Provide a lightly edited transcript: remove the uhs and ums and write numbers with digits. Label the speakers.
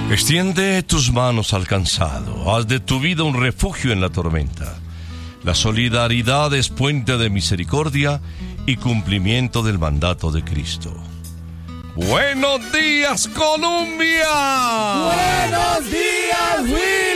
Speaker 1: Extiende tus manos al cansado, haz de tu vida un refugio en la tormenta. La solidaridad es puente de misericordia y cumplimiento del mandato de Cristo. ¡Buenos días, Colombia!
Speaker 2: ¡Buenos días, Will!